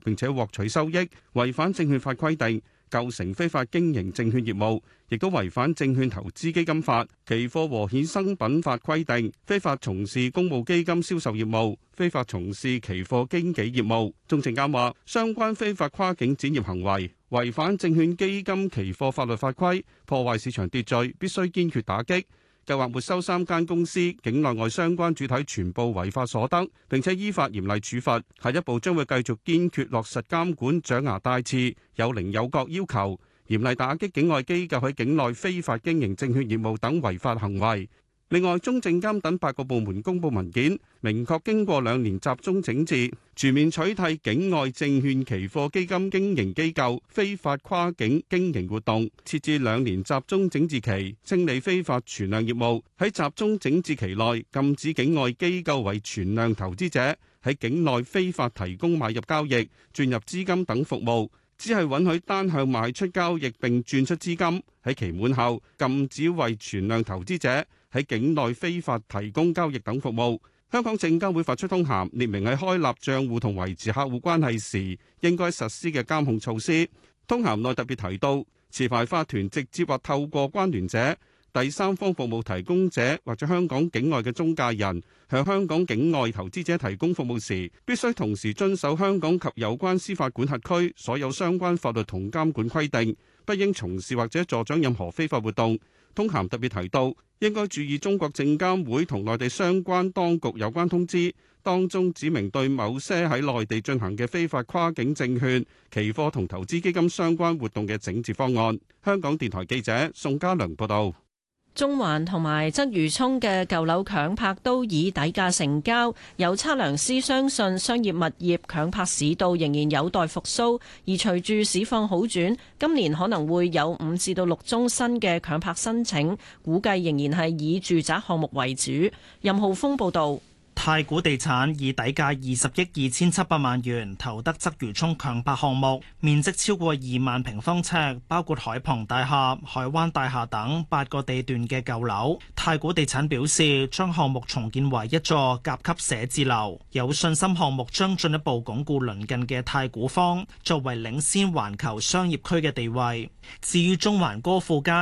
並且獲取收益，違反證券法規定，構成非法經營證券業務，亦都違反證券投資基金法、期貨和衍生品法規定，非法從事公募基金銷售業務，非法從事期貨經紀業務。中證監話，相關非法跨境展業行為違反證券基金期貨法律法規，破壞市場秩序，必須堅決打擊。計劃沒收3間公司境內外相關主體全部違法所得，並且依法嚴厲處罰。下一步將會繼續堅決落實監管掌牙帶刺、有零有角要求，嚴厲打擊境外機構喺境內非法經營證券業務等違法行為。另外，中證監等8個部門公布文件，明確經過2年集中整治，全面取締境外證券期貨基金經營機構非法跨境經營活動，設置2年集中整治期，清理非法存量業務。喺集中整治期內，禁止境外機構為存量投資者喺境內非法提供買入交易、轉入資金等服務，只係允許單向賣出交易並轉出資金。喺期滿後，禁止為存量投資者喺境內非法提供交易等服務。香港證監會發出通函，列明喺開立賬戶同維持客戶關係時應該實施嘅監控措施。通函內特別提到，持牌法團直接或透過關聯者、第三方服務提供者或者香港境外嘅中介人向香港境外投資者提供服務時，必須同時遵守香港及有關司法管轄區所有相關法律同監管規定，不應從事或者助長任何非法活動。通函特別提到，應該注意中國證監會同內地相關當局有關通知，當中指明對某些喺內地進行嘅非法跨境證券、期貨同投資基金相關活動嘅整治方案。香港電台記者宋家良報道。 中環同埋鰂魚涌嘅舊樓強拍都以底價成交，有測量師相信商業物業強拍市道仍然有待復甦，而隨住市況好轉，今年可能會有5至6宗新嘅強拍申請，估計仍然係以住宅項目為主。任浩峰報導。 太古地產以底價20億2700萬元投得鰂魚涌強拍項目，面積超過2萬平方尺，包括海傍大廈、海灣大廈等8個地段嘅舊樓。太古地產表示，將項目重建為一座甲級寫字樓，有信心項目將進一步鞏固鄰近嘅太古坊作為領先環球商業區嘅地位。至於中環歌賦街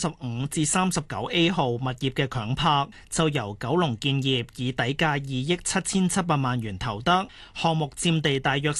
35至39A 號物業嘅強拍，就由九龍建業以底價2億7700萬元投得，項目佔地大約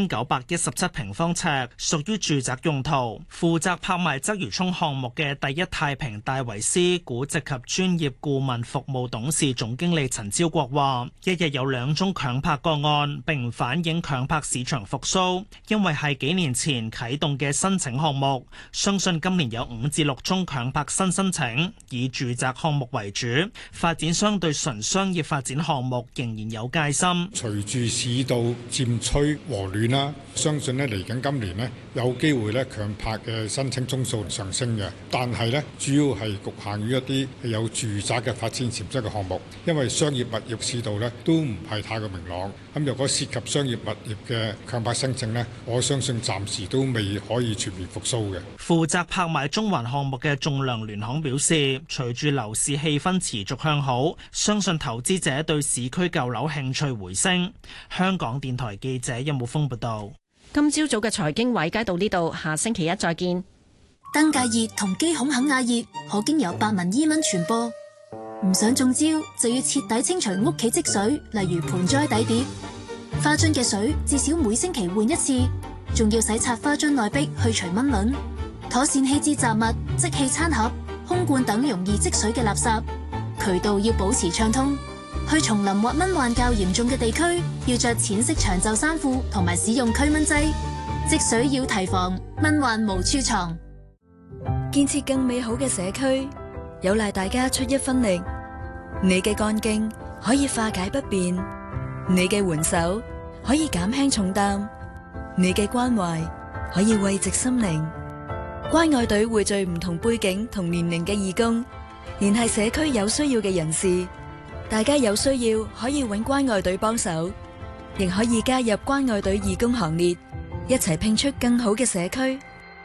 4917平方尺，屬於住宅用途。負責拍賣鰂魚涌項目嘅第一太平戴維斯估值及專業顧問服務董事總經理陳招國話，一日有2宗強拍個案，並唔反映強拍市場復甦，因為係幾年前啟動嘅申請項目。相信今年有5至6宗強拍新申請，以住宅項目為主，發展商對純商業發展項目仍然有戒心。 隨住市道漸趨和暖啦，相信咧嚟緊今年咧有機會咧強拍嘅申請宗數上升嘅，但係咧主要係局限於一啲有住宅嘅發展潛質嘅項目，因為商業物業市道咧都唔係太過明朗。咁若果涉及商業物業嘅強拍申請咧，我相信暫時都未可以全面復甦嘅。 負責拍賣中環項目嘅仲量聯行表示，隨住樓市氣氛持續向好，相信投資者對市區舊樓興趣回升。香港電台記者任武峰報道。 今朝早嘅財經偉街到呢度，下星期一再見。 登革熱同肌孔肯亞熱可經由白紋伊蚊傳播，唔想中招就要徹底清除屋企積水，例如盆栽底碟、花樽嘅水，至少每星期換一次，仲要洗擦花樽內壁去除蚊卵，妥善棄置雜物、即棄餐盒、空罐等容易積水嘅垃圾，渠道要保持暢通。去叢林或蚊患較嚴重嘅地區，要着淺色長袖衫褲同埋使用驅蚊劑。積水要提防，蚊患無處藏。 建設更美好嘅社區，有賴大家出一分力。你嘅幹勁可以化解不便，你嘅援手可以減輕重擔，你嘅關懷可以慰藉心靈。關愛隊匯聚唔同背景同年齡嘅義工，聯繫社區有需要嘅人士。大家有需要可以搵關愛隊幫手，亦可以加入關愛隊義工行列，一齊拼出更好嘅社區。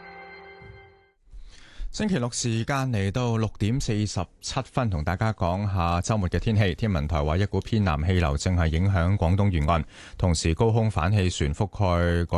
星期六時間嚟到6點47分，同大家講下周末嘅天氣。天文台話，一股偏南氣流正係影響廣東沿岸，同時高空反氣旋覆蓋